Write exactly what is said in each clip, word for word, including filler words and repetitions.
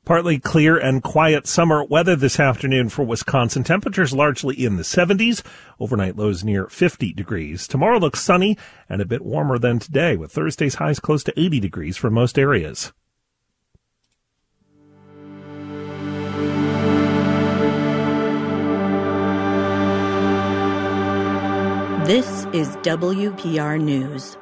Partly clear and quiet summer weather this afternoon for Wisconsin. Temperatures largely in the seventies. Overnight lows near fifty degrees. Tomorrow looks sunny and a bit warmer than today, with Thursday's highs close to eighty degrees for most areas. This is W P R News.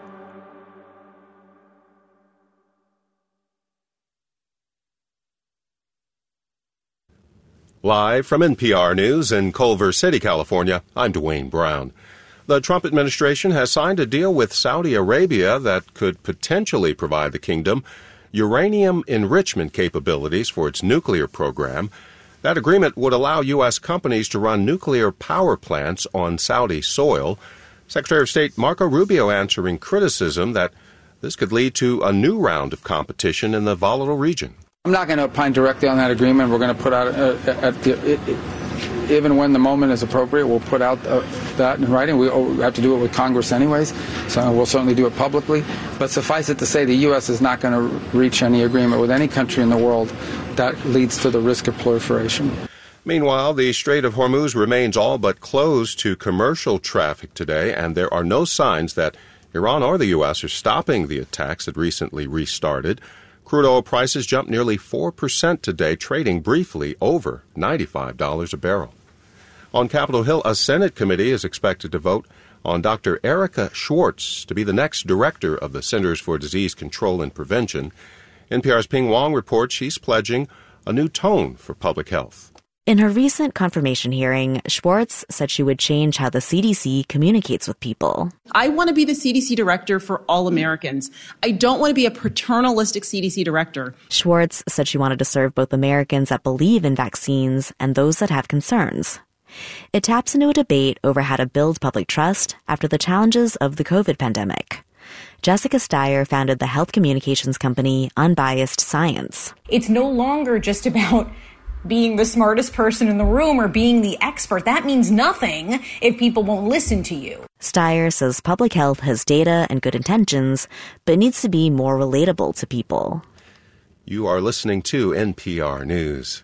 Live from N P R News in Culver City, California, I'm Dwayne Brown. The Trump administration has signed a deal with Saudi Arabia that could potentially provide the kingdom uranium enrichment capabilities for its nuclear program. That agreement would allow U S companies to run nuclear power plants on Saudi soil. Secretary of State Marco Rubio answering criticism that this could lead to a new round of competition in the volatile region. I'm not going to opine directly on that agreement. We're going to put out, uh, at the, it, it, even when the moment is appropriate, we'll put out uh, that in writing. We have to do it with Congress anyways, so we'll certainly do it publicly. But suffice it to say, the U S is not going to reach any agreement with any country in the world that leads to the risk of proliferation. Meanwhile, the Strait of Hormuz remains all but closed to commercial traffic today, and there are no signs that Iran or the U S are stopping the attacks that recently restarted. Crude oil prices jumped nearly four percent today, trading briefly over ninety-five dollars a barrel. On Capitol Hill, a Senate committee is expected to vote on Doctor Erica Schwartz to be the next director of the Centers for Disease Control and Prevention. N P R's Ping Wong reports she's pledging a new tone for public health. In her recent confirmation hearing, Schwartz said she would change how the C D C communicates with people. I want to be the C D C director for all Americans. I don't want to be a paternalistic C D C director. Schwartz said she wanted to serve both Americans that believe in vaccines and those that have concerns. It taps into a debate over how to build public trust after the challenges of the COVID pandemic. Jessica Steyer founded the health communications company Unbiased Science. It's no longer just about being the smartest person in the room or being the expert. That means nothing if people won't listen to you. Steyer says public health has data and good intentions, but needs to be more relatable to people. You are listening to N P R News.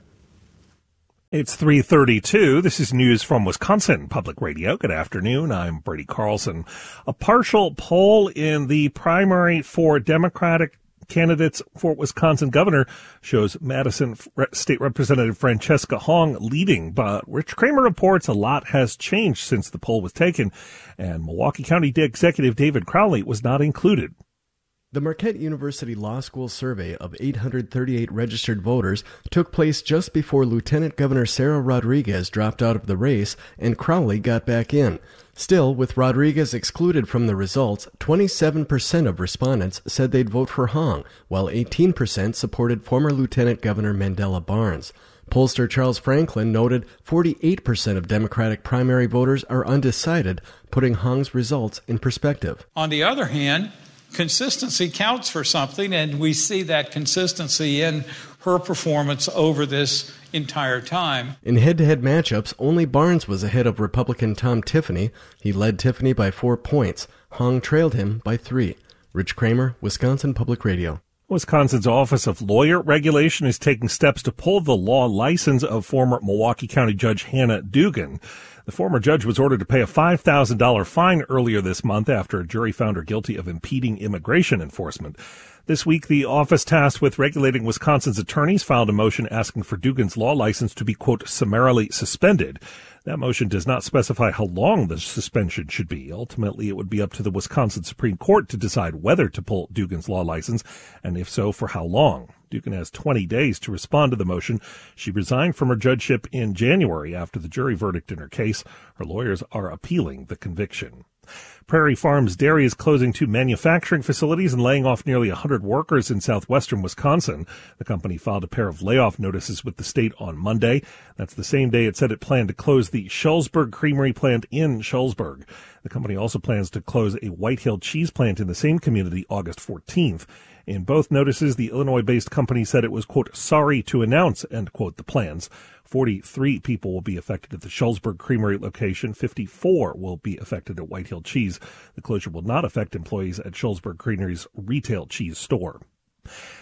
It's three thirty-two. This is news from Wisconsin Public Radio. Good afternoon. I'm Brady Carlson. A partial poll in the primary for Democratic candidates for Wisconsin governor shows Madison State Representative Francesca Hong leading, but Rich Kramer reports a lot has changed since the poll was taken, and Milwaukee County Executive David Crowley was not included. The Marquette University Law School survey of eight hundred thirty-eight registered voters took place just before Lieutenant Governor Sarah Rodriguez dropped out of the race and Crowley got back in. Still, with Rodriguez excluded from the results, twenty-seven percent of respondents said they'd vote for Hong, while eighteen percent supported former Lieutenant Governor Mandela Barnes. Pollster Charles Franklin noted forty-eight percent of Democratic primary voters are undecided, putting Hong's results in perspective. On the other hand, consistency counts for something, and we see that consistency in her performance over this entire time. In head-to-head matchups, only Barnes was ahead of Republican Tom Tiffany. He led Tiffany by four points. Hong trailed him by three. Rich Kramer, Wisconsin Public Radio. Wisconsin's Office of Lawyer Regulation is taking steps to pull the law license of former Milwaukee County Judge Hannah Dugan. The former judge was ordered to pay a five thousand dollars fine earlier this month after a jury found her guilty of impeding immigration enforcement. This week, the office tasked with regulating Wisconsin's attorneys filed a motion asking for Dugan's law license to be, quote, summarily suspended. That motion does not specify how long the suspension should be. Ultimately, it would be up to the Wisconsin Supreme Court to decide whether to pull Dugan's law license, and if so, for how long. Dugan has twenty days to respond to the motion. She resigned from her judgeship in January after the jury verdict in her case. Her lawyers are appealing the conviction. Prairie Farms Dairy is closing two manufacturing facilities and laying off nearly one hundred workers in southwestern Wisconsin. The company filed a pair of layoff notices with the state on Monday. That's the same day it said it planned to close the Shullsburg Creamery plant in Shullsburg. The company also plans to close a White Hill cheese plant in the same community August fourteenth. In both notices, the Illinois-based company said it was, quote, sorry to announce, end quote, the plans. forty-three people will be affected at the Shullsburg Creamery location. fifty-four will be affected at White Hill Cheese. The closure will not affect employees at Shullsburg Creamery's retail cheese store.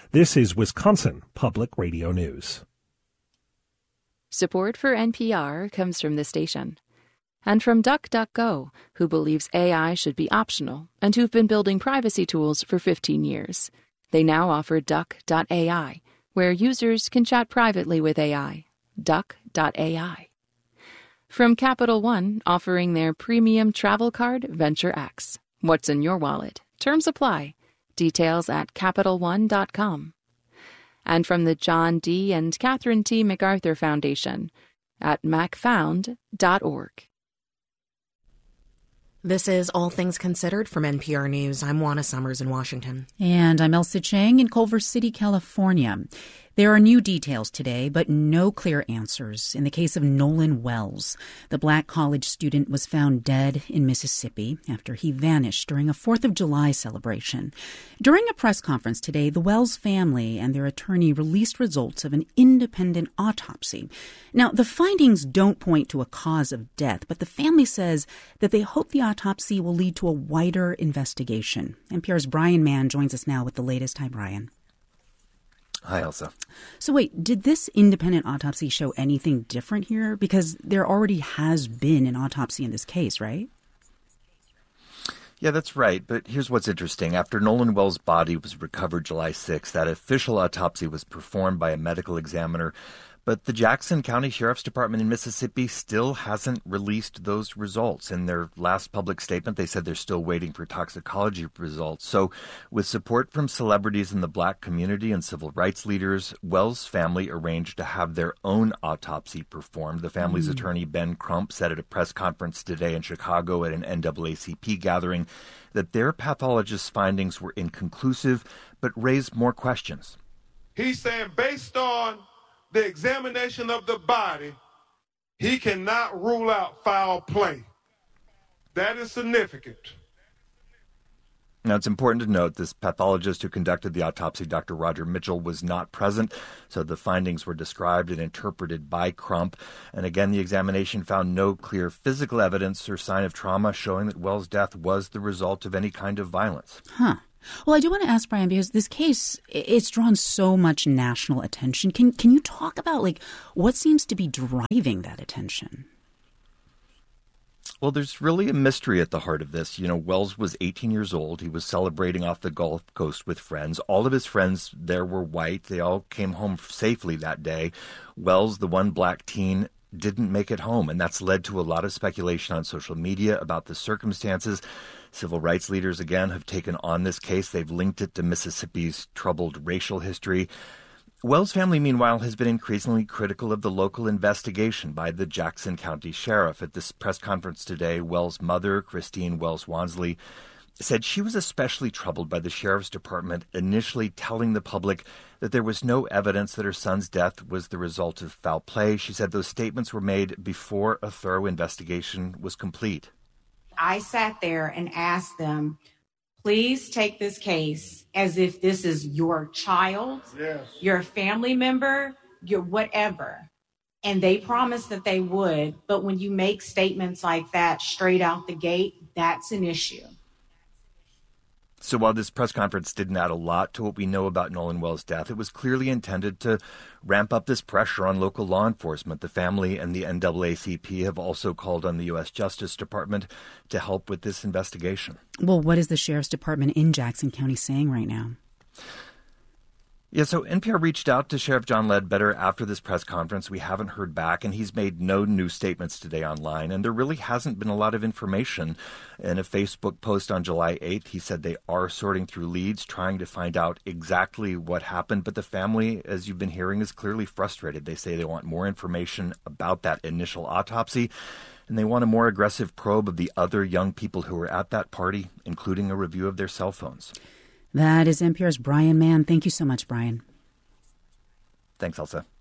This is Wisconsin Public Radio News. Support for N P R comes from the station. And from DuckDuckGo, who believes A I should be optional and who've been building privacy tools for fifteen years. They now offer Duck dot A I, where users can chat privately with A I. Duck dot A I. From Capital One, offering their premium travel card, Venture X. What's in your wallet? Terms apply. Details at Capital One dot com. And from the John D. and Catherine T. MacArthur Foundation at mac found dot org. This is All Things Considered from N P R News. I'm Juana Summers in Washington. And I'm Elsa Chang in Culver City, California. There are new details today, but no clear answers in the case of Nolan Wells. The black college student was found dead in Mississippi after he vanished during a fourth of July celebration. During a press conference today, the Wells family and their attorney released results of an independent autopsy. Now, the findings don't point to a cause of death, but the family says that they hope the autopsy will lead to a wider investigation. N P R's Brian Mann joins us now with the latest. Hi, Brian. Hi, Elsa. So wait, did this independent autopsy show anything different here? Because there already has been an autopsy in this case, right? Yeah, that's right. But here's what's interesting. After Nolan Wells' body was recovered July sixth, that official autopsy was performed by a medical examiner. But the Jackson County Sheriff's Department in Mississippi still hasn't released those results. In their last public statement, they said they're still waiting for toxicology results. So with support from celebrities in the black community and civil rights leaders, Wells' family arranged to have their own autopsy performed. The family's mm. attorney, Ben Crump, said at a press conference today in Chicago at an N double A C P gathering that their pathologist's findings were inconclusive but raised more questions. He's saying based on the examination of the body, he cannot rule out foul play. That is significant. Now, it's important to note this pathologist who conducted the autopsy, Doctor Roger Mitchell, was not present, so the findings were described and interpreted by Crump. And again, the examination found no clear physical evidence or sign of trauma showing that Wells' death was the result of any kind of violence. Huh. Well, I do want to ask, Brian, because this case, it's drawn so much national attention. Can can you talk about, like, what seems to be driving that attention? Well, there's really a mystery at the heart of this. You know, Wells was eighteen years old. He was celebrating off the Gulf Coast with friends. All of his friends there were white. They all came home safely that day. Wells, the one black teen, didn't make it home, and that's led to a lot of speculation on social media about the circumstances. Civil rights leaders, again, have taken on this case. They've linked it to Mississippi's troubled racial history. Wells' family, meanwhile, has been increasingly critical of the local investigation by the Jackson County Sheriff. At this press conference today, Wells' mother, Christine Wells Wansley, said she was especially troubled by the Sheriff's Department initially telling the public that there was no evidence that her son's death was the result of foul play. She said those statements were made before a thorough investigation was complete. I sat there and asked them, please take this case as if this is your child, yes. your family member, your whatever. And they promised that they would. But when you make statements like that straight out the gate, that's an issue. So while this press conference didn't add a lot to what we know about Nolan Wells' death, it was clearly intended to ramp up this pressure on local law enforcement. The family and the N double A C P have also called on the U S Justice Department to help with this investigation. Well, what is the Sheriff's Department in Jackson County saying right now? Yeah, so N P R reached out to Sheriff John Ledbetter after this press conference. We haven't heard back, and he's made no new statements today online. And there really hasn't been a lot of information. In a Facebook post on July eighth, he said they are sorting through leads, trying to find out exactly what happened. But the family, as you've been hearing, is clearly frustrated. They say they want more information about that initial autopsy, and they want a more aggressive probe of the other young people who were at that party, including a review of their cell phones. That is N P R's Brian Mann. Thank you so much, Brian. Thanks, Elsa.